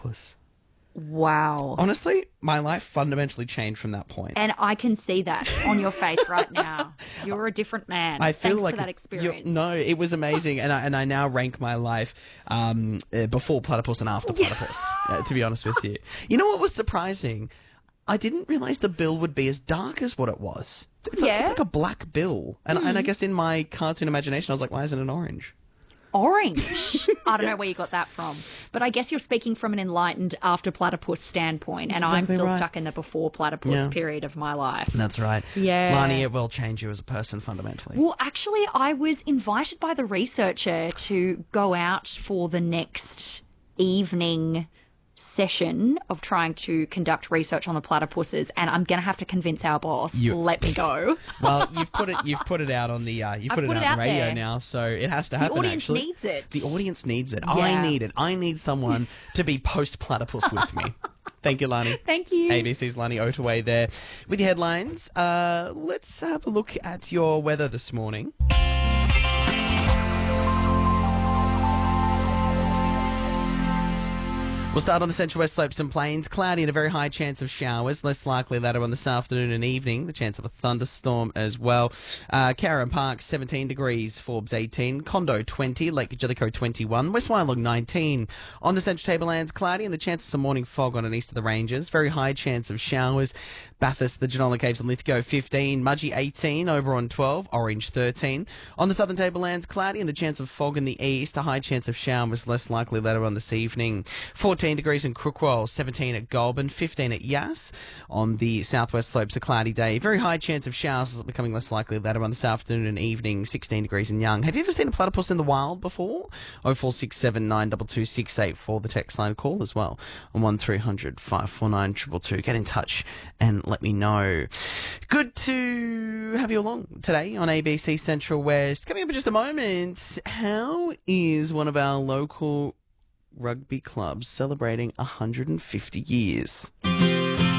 platypus. Wow. Honestly, my life fundamentally changed from that point. And I can see that on your face right now. You're a different man. I feel thanks like for that experience. No, it was amazing, and I now rank my life before platypus and after platypus. To be honest with you, you know what was surprising? I didn't realize the bill would be as dark as what it was. It's like a black bill, and I guess in my cartoon imagination, I was like, why isn't it orange? Orange. I don't know where you got that from. But I guess you're speaking from an enlightened after platypus standpoint, and I'm still stuck in the before platypus period of my life. That's right. Yeah. Lani, it will change you as a person fundamentally. Well, actually, I was invited by the researcher to go out for the next evening session of trying to conduct research on the platypuses, and I'm going to have to convince our boss. Let me go. Well, you've put it out on the you put it out on the radio now, so it has to happen. The audience actually. needs it. The audience needs it. Yeah. I need it. I need someone to be post platypus with me. Thank you, Lani. Thank you. ABC's Lani Otaway there with your headlines. Let's have a look at your weather this morning. We'll start on the central west slopes and plains. Cloudy and a very high chance of showers. Less likely later on this afternoon and evening. The chance of a thunderstorm as well. Carron Park, 17 degrees. Forbes, 18. Condo, 20. Lake Jellicoe, 21. West Wyalong, 19. On the central tablelands, cloudy and the chance of some morning fog on and east of the ranges. Very high chance of showers. Bathurst, the Genola Caves and Lithgow, 15. Mudgee, 18. Oberon, 12. Orange, 13. On the southern tablelands, cloudy and the chance of fog in the east. A high chance of showers. Less likely later on this evening. 14 degrees in Crookwell, 17 at Goulburn, 15 at Yass. On the southwest slopes, a cloudy day. Very high chance of showers, becoming less likely later on this afternoon and evening. 16 degrees in Young. Have you ever seen a platypus in the wild before? 0467 922 684, the text line call as well on 1300 549 222. Get in touch and let me know. Good to have you along today on ABC Central West. Coming up in just a moment, how is one of our local rugby clubs celebrating 150 years?